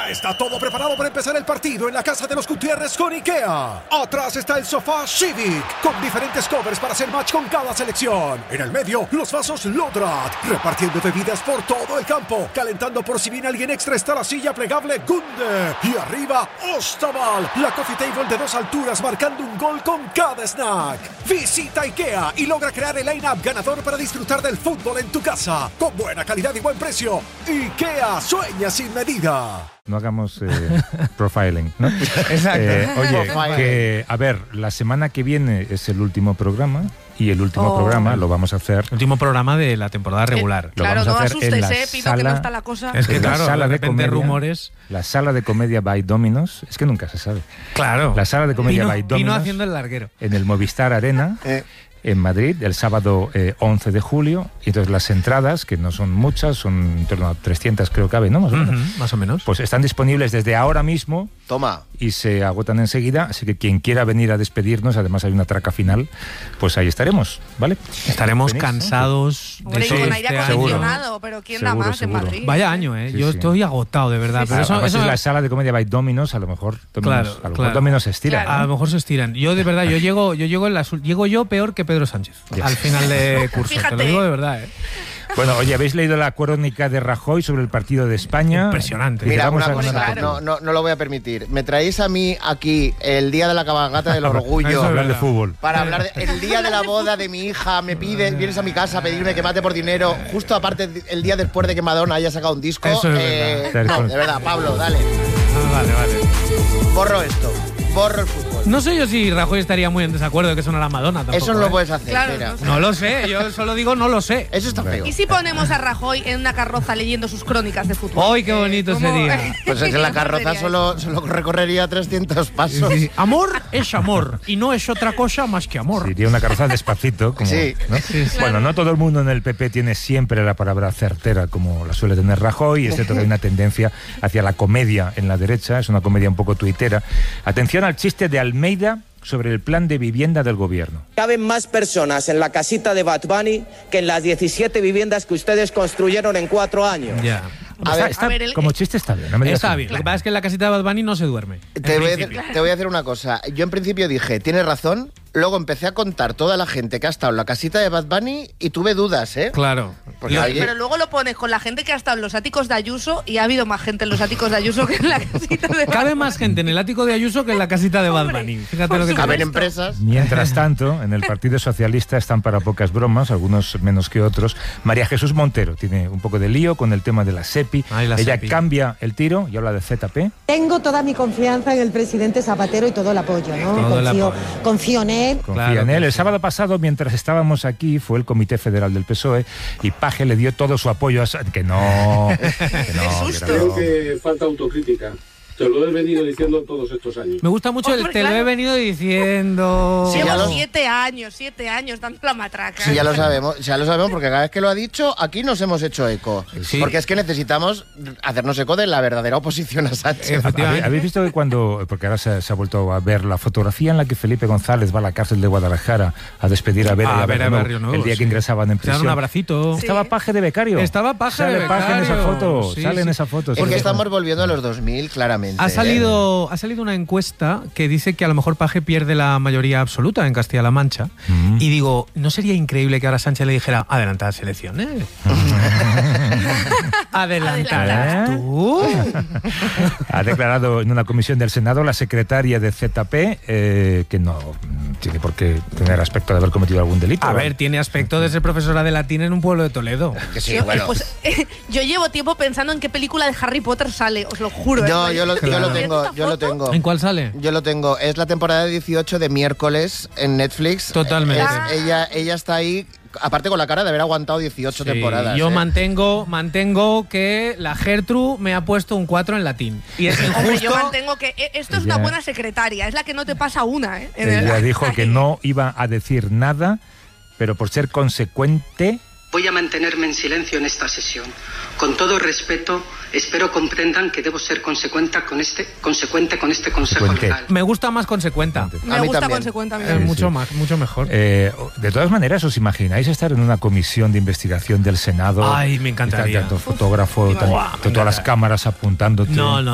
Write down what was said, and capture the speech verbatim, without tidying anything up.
Ya está todo preparado para empezar el partido en la casa de los Gutiérrez con IKEA. Atrás está el sofá Civic, con diferentes covers para hacer match con cada selección. En el medio, los vasos Lodrat, repartiendo bebidas por todo el campo. Calentando por si viene alguien extra está la silla plegable Gunde. Y arriba, Ostaval, la coffee table de dos alturas marcando un gol con cada snack. Visita IKEA y logra crear el line-up ganador para disfrutar del fútbol en tu casa. Con buena calidad y buen precio. IKEA, sueña sin medida. No hagamos eh, profiling, ¿no? Exacto. Eh, oye, que, a ver, la semana que viene es el último programa y el último Oh. programa lo vamos a hacer. Último programa de la temporada regular. Eh, claro, vamos a no hacer en la asustes, eh, Pino, sala- que no está la cosa. Es que en la claro, sala de de repente comedia, rumores. La sala de comedia by Dominos, es que nunca se sabe. Claro. La sala de comedia Pino, by Pino Dominos haciendo el larguero. en el Movistar Arena. Eh. En Madrid, el sábado eh, once de julio, y entonces las entradas, que no son muchas, son en torno a trescientas creo que cabe, ¿no? Más o menos. Ujú, más o menos. Pues están disponibles desde ahora mismo Toma. y se agotan enseguida, así que quien quiera venir a despedirnos, además hay una traca final, pues ahí estaremos, ¿vale? Estaremos ¿Venís? cansados de Hombre, y todo con aire este año. acondicionado, pero ¿quién da Seguro, más seguro. en Madrid? Vaya año, ¿eh? Sí, Yo sí. estoy agotado, de verdad. Sí, pero sí. eso, Además eso es la sala de comedia by Dominos, a lo mejor Dominos, Claro, a lo mejor claro. Dominos se estira. Claro. a lo mejor se estiran. Yo de verdad, yo llego, yo llego en las, ul- llego yo peor que Pedro Sánchez Ya. al final de curso. Te Fíjate. lo digo de verdad, ¿eh? Bueno, oye, ¿habéis leído la crónica de Rajoy sobre el partido de España? Impresionante. Mira, Vamos una a cosa, claro. no, no, no lo voy a permitir. Me traéis a mí aquí el día de la cabalgata del orgullo. Eso es hablar de verdad. fútbol. Para hablar de- el día de la boda de mi hija, me pides, vienes a mi casa a pedirme que mate por dinero, justo aparte el día después de que Madonna haya sacado un disco. Eso es eh, verdad. no, de verdad, Pablo, dale. Ah, vale, vale. Borro esto, borro el fútbol. No sé yo si Rajoy estaría muy en desacuerdo de que sonara Madonna tampoco. Eso no lo ¿eh? puedes hacer, Claro, mira. no sé. No lo sé, yo solo digo no lo sé. Eso está feo. ¿Y si ponemos a Rajoy en una carroza leyendo sus crónicas de fútbol? ¡Ay, qué bonito ¿cómo- sería! Pues es que la ¿Cómo carroza sería solo, solo recorrería trescientos pasos. Sí, sí. Amor es amor y no es otra cosa más que amor. Diría una carroza despacito. Como, Sí. ¿no? Bueno, no todo el mundo en el P P tiene siempre la palabra certera como la suele tener Rajoy, excepto que hay una tendencia hacia la comedia en la derecha, es una comedia un poco tuitera. Atención al chiste de Almeida sobre el plan de vivienda del gobierno. Caben más personas en la casita de Bad Bunny que en las diecisiete viviendas que ustedes construyeron en cuatro años. Ya. A Está- ver, está- a ver, el- como chiste está bien. No me digas Está que no. bien. Lo que pasa es que en la casita de Bad Bunny no se duerme. En Te voy, a principio. decir, te voy a decir una cosa. Yo en principio dije, tienes razón. Luego empecé a contar toda la gente que ha estado en la casita de Bad Bunny y tuve dudas, ¿eh? Claro. Porque Yo- alguien- Pero luego lo pones con la gente que ha estado en los áticos de Ayuso y ha habido más gente en los áticos de Ayuso que en la casita de Cabe más gente en el ático de Ayuso que en la casita de Bad Hombre, Bunny. Fíjate por lo que te Caben digo. empresas. Mientras tanto, en el Partido Socialista están para pocas bromas, algunos menos que otros. María Jesús Montero tiene un poco de lío con el tema de la SEPI. Ay, la Ella SEPI. cambia el tiro y habla de Z P. Tengo toda mi confianza en el presidente Zapatero y todo el apoyo, ¿no? Todo el confío, apoyo. confío en él. Confía Claro en que él. El sí. sábado pasado, mientras estábamos aquí, fue el Comité Federal del P S O E y Paje le dio todo su apoyo a... Sa- Que no, que no, Qué susto. que no. Creo que falta autocrítica. Te lo he venido diciendo todos estos años. Me gusta mucho el Hombre, te lo he claro. venido diciendo. Sí, ya Llevo lo- siete años, siete años dando la matraca. Sí, ya lo sabemos, ya lo sabemos, porque cada vez que lo ha dicho, aquí nos hemos hecho eco. Sí. Porque es que necesitamos hacernos eco de la verdadera oposición a Sánchez. Efectivamente. ¿Habéis habéis visto que cuando, porque ahora se, se ha vuelto a ver la fotografía en la que Felipe González va a la cárcel de Guadalajara a despedir a Vera A y a Vera Barrio Barrio Nuevo, el día sí. que ingresaban en Se dan prisión? un abracito. Sí. Estaba Paje de becario. Estaba Paje Sale de Paje en esa becario. foto. Sí, sale en sí. esa foto. Es sí. que estamos volviendo a los dos mil, claramente. Ha ¿eh? salido, ha salido una encuesta que dice que a lo mejor Paje pierde la mayoría absoluta en Castilla-La Mancha. Mm. Y digo, ¿no sería increíble que ahora Sánchez le dijera adelantadas elecciones? ¿Adelantadas ¿Eh? tú? Ha declarado en una comisión del Senado la secretaria de Z P eh, que no mm, tiene por qué tener aspecto de haber cometido algún delito. A ver, tiene aspecto de ser profesora de latín en un pueblo de Toledo. Que sí, Yo, bueno. pues, eh, yo llevo tiempo pensando en qué película de Harry Potter sale, os lo juro. No, ¿eh? yo lo, yo Claro. lo tengo, ¿Esta yo lo foto? tengo. ¿En cuál sale? Yo lo tengo. Es la temporada dieciocho de Miércoles en Netflix. Totalmente. Es- Ah. ella, ella está ahí, aparte con la cara de haber aguantado dieciocho Sí, temporadas. yo ¿eh? mantengo, mantengo que la Gertrude me ha puesto un cuatro en latín. Y es Hombre, injusto. yo mantengo que eh, esto es una Ella- buena secretaria, es la que no te pasa una, ¿eh? En Ella el- dijo que no iba a decir nada, pero por ser consecuente... Voy a mantenerme en silencio en esta sesión. Con todo respeto, espero comprendan que debo ser consecuente con este, consecuente con este consejo Consecuente. legal. Me gusta más consecuente. Me A mí gusta también. consecuente a mí Es también. mucho más, mucho mejor. Eh, de todas maneras, ¿os imagináis estar en una comisión de investigación del Senado? Ay, me encantaría. Y tanto fotógrafo, Uf, tan- Buah, me todas las encantaría. cámaras apuntándote. No, no.